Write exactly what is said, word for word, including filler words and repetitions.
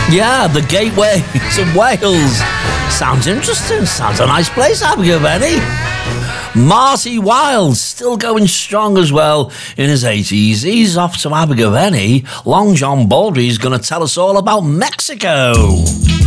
Yeah, the gateway to Wales. Sounds interesting. Sounds a nice place, Abergavenny. Marty Wilde, still going strong as well in his eighties. He's off to Abergavenny. Long John Baldry's going to tell us all about Mexico.